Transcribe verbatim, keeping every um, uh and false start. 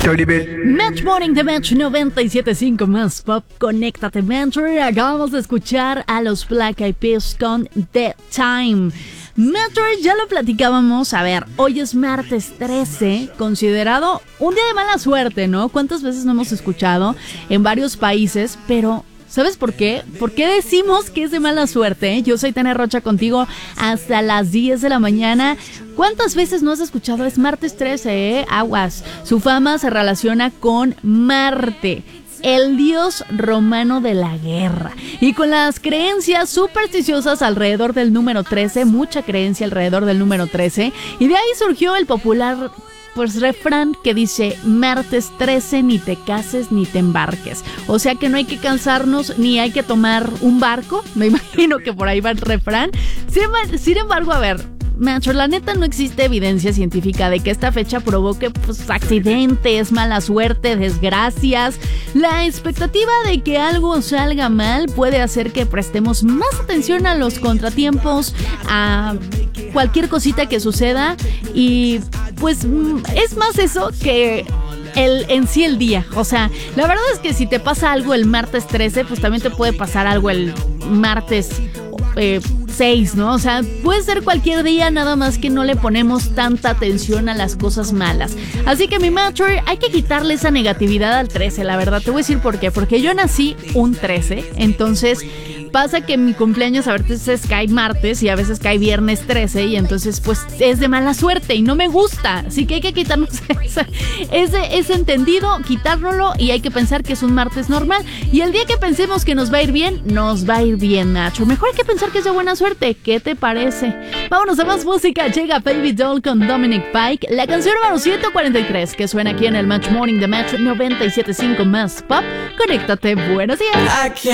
Match Morning de Match noventa y siete punto cinco más Pop. Conéctate, Mentor. Acabamos de escuchar a los Black Eyed Peas con The Time. Mentor, ya lo platicábamos. A ver, hoy es martes trece, considerado un día de mala suerte, ¿no? ¿Cuántas veces no hemos escuchado en varios países? Pero ¿sabes por qué? ¿Por qué decimos que es de mala suerte? Yo soy Tania Rocha contigo hasta las diez de la mañana. ¿Cuántas veces no has escuchado? Es martes trece, ¿eh? Aguas. Su fama se relaciona con Marte, el dios romano de la guerra, y con las creencias supersticiosas alrededor del número trece, mucha creencia alrededor del número trece, y de ahí surgió el popular pues refrán que dice: martes trece, ni te cases ni te embarques. O sea que no hay que cansarnos ni hay que tomar un barco. Me imagino que por ahí va el refrán. Sin, sin embargo, a ver, Macho, la neta no existe evidencia científica de que esta fecha provoque pues, accidentes, mala suerte, desgracias. La expectativa de que algo salga mal puede hacer que prestemos más atención a los contratiempos, a cualquier cosita que suceda, y pues es más eso que el en sí el día. O sea, la verdad es que si te pasa algo el martes trece, pues también te puede pasar algo el martes eh, seis, ¿no? O sea, puede ser cualquier día, nada más que no le ponemos tanta atención a las cosas malas. Así que mi macho, hay que quitarle esa negatividad al trece, la verdad. Te voy a decir por qué. Porque yo nací un trece, entonces pasa que mi cumpleaños a veces cae martes y a veces cae viernes trece, y entonces pues es de mala suerte y no me gusta. Así que hay que quitarnos ese, ese, ese entendido, quitárnoslo, y hay que pensar que es un martes normal. Y el día que pensemos que nos va a ir bien, nos va a ir bien, Nacho. Mejor hay que pensar que es de buena suerte. ¿Qué te parece? Vámonos a más música. Llega Baby Doll con Dominic Pike, la canción número ciento cuarenta y tres, que suena aquí en el Match Morning de Match noventa y siete punto cinco más Pop. Conéctate. Buenos días.